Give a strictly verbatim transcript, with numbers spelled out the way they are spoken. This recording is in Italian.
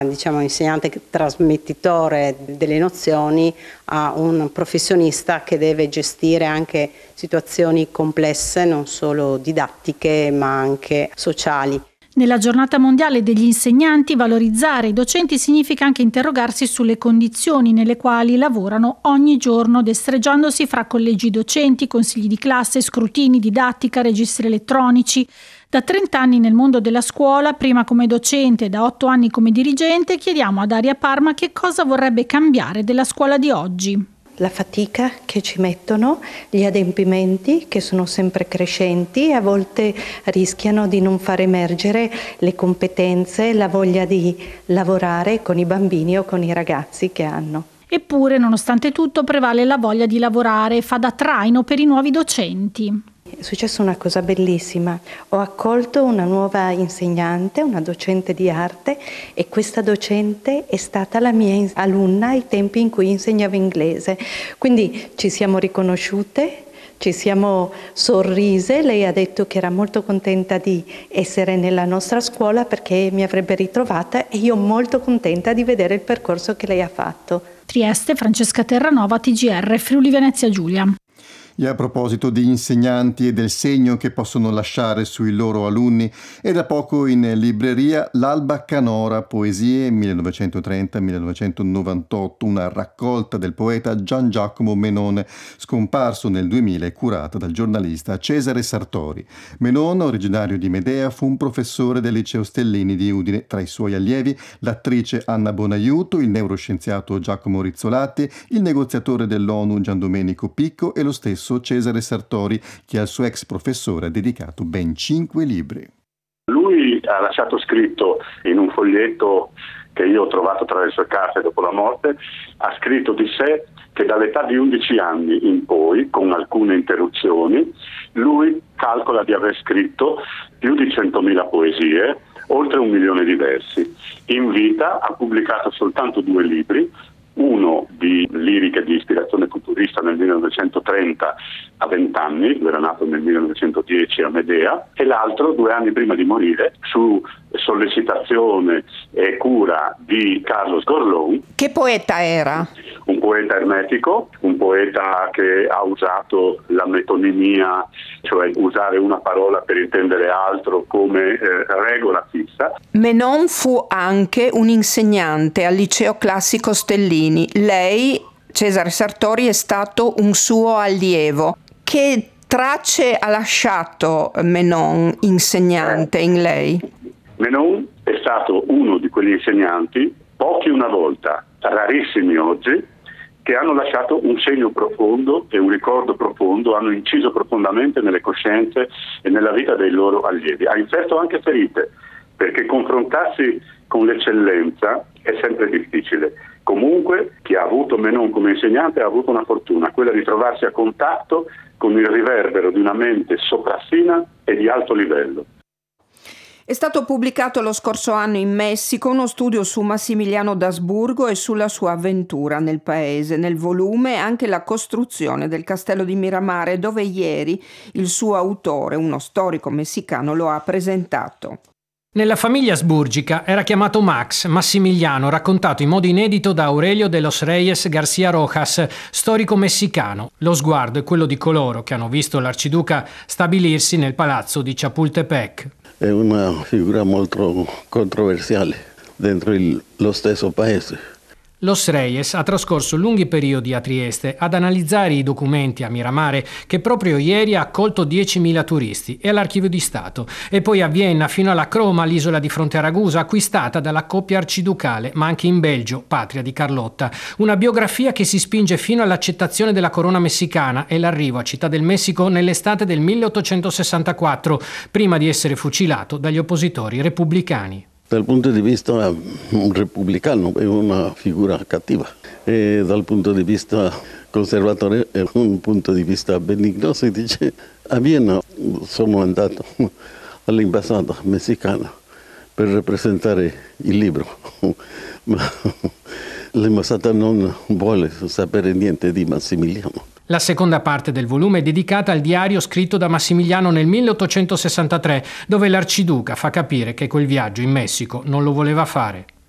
Diciamo insegnante trasmettitore delle nozioni a un professionista che deve gestire anche situazioni complesse, non solo didattiche ma anche sociali. Nella giornata mondiale degli insegnanti, valorizzare i docenti significa anche interrogarsi sulle condizioni nelle quali lavorano ogni giorno, destreggiandosi fra collegi docenti, consigli di classe, scrutini, didattica, registri elettronici. Da trenta anni nel mondo della scuola, prima come docente e da otto anni come dirigente, chiediamo a Daria Parma che cosa vorrebbe cambiare della scuola di oggi. La fatica che ci mettono, gli adempimenti che sono sempre crescenti e a volte rischiano di non far emergere le competenze, la voglia di lavorare con i bambini o con i ragazzi che hanno. Eppure, nonostante tutto, prevale la voglia di lavorare e fa da traino per i nuovi docenti. È successa una cosa bellissima, ho accolto una nuova insegnante, una docente di arte e questa docente è stata la mia alunna ai tempi in cui insegnavo inglese, quindi ci siamo riconosciute, ci siamo sorrise, lei ha detto che era molto contenta di essere nella nostra scuola perché mi avrebbe ritrovata e io molto contenta di vedere il percorso che lei ha fatto. Trieste, Francesca Terranova, T G R, Friuli Venezia Giulia. E a proposito di insegnanti e del segno che possono lasciare sui loro alunni, è da poco in libreria L'Alba Canora, poesie millenovecentotrenta millenovecentonovantotto, una raccolta del poeta Gian Giacomo Menon, scomparso nel duemila e curata dal giornalista Cesare Sartori. Menon, originario di Medea, fu un professore del liceo Stellini di Udine. Tra i suoi allievi l'attrice Anna Bonaiuto, il neuroscienziato Giacomo Rizzolatti, il negoziatore dell'ONU Gian Domenico Picco e lo stesso Cesare Sartori, che al suo ex professore ha dedicato ben cinque libri. Lui ha lasciato scritto in un foglietto che io ho trovato tra le sue carte dopo la morte, ha scritto di sé che dall'età di undici anni in poi, con alcune interruzioni, lui calcola di aver scritto più di centomila poesie, oltre un milione di versi. In vita ha pubblicato soltanto due libri, uno di liriche di ispirazione futurista nel millenovecentotrenta a venti anni, lui era nato nel millenovecentodieci a Medea, e l'altro due anni prima di morire su sollecitazione e cura di Carlos Gorlón. Che poeta era? Un poeta ermetico, un poeta che ha usato la metonimia, cioè usare una parola per intendere altro come eh, regola fissa. Menon fu anche un insegnante al liceo classico Stellini. Lei, Cesare Sartori, è stato un suo allievo. Che tracce ha lasciato Menon, insegnante, in lei? Menon è stato uno di quegli insegnanti, pochi una volta, rarissimi oggi, che hanno lasciato un segno profondo e un ricordo profondo, hanno inciso profondamente nelle coscienze e nella vita dei loro allievi. Ha inferto anche ferite, perché confrontarsi con l'eccellenza è sempre difficile. Comunque chi ha avuto Menon come insegnante ha avuto una fortuna, quella di trovarsi a contatto con il riverbero di una mente sopraffina e di alto livello. È stato pubblicato lo scorso anno in Messico uno studio su Massimiliano d'Asburgo e sulla sua avventura nel paese. Nel volume anche la costruzione del castello di Miramare, dove ieri il suo autore, uno storico messicano, lo ha presentato. Nella famiglia asburgica era chiamato Max, Massimiliano, raccontato in modo inedito da Aurelio de los Reyes García Rojas, storico messicano. Lo sguardo è quello di coloro che hanno visto l'arciduca stabilirsi nel palazzo di Chapultepec. È una figura molto controversiale dentro il, lo stesso paese. Los Reyes ha trascorso lunghi periodi a Trieste ad analizzare i documenti a Miramare, che proprio ieri ha accolto diecimila turisti, e all'Archivio di Stato, e poi a Vienna fino alla Croma, l'isola di fronte a Ragusa, acquistata dalla coppia arciducale, ma anche in Belgio, patria di Carlotta. Una biografia che si spinge fino all'accettazione della corona messicana e l'arrivo a Città del Messico nell'estate del milleottocentosessantaquattro, prima di essere fucilato dagli oppositori repubblicani. Dal punto di vista repubblicano è una figura cattiva e dal punto di vista conservatore è un punto di vista benigno. Si dice a Vienna sono andato all'ambasciata messicana per rappresentare il libro, ma l'ambasciata non vuole sapere niente di Massimiliano. La seconda parte del volume è dedicata al diario scritto da Massimiliano nel milleottocentosessantatré, dove l'arciduca fa capire che quel viaggio in Messico non lo voleva fare.